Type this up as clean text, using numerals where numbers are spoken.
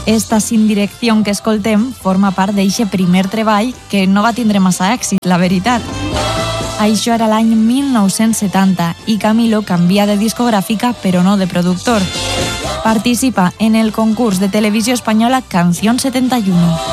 Esta Sin direcció que escoltem forma part d'eixe primer treball que no va tindre massa èxit, la veritat. Això era l'any 1970 i Camilo canvia de discogràfica però no de productor. Participa en el concurs de televisió espanyola Canción 71.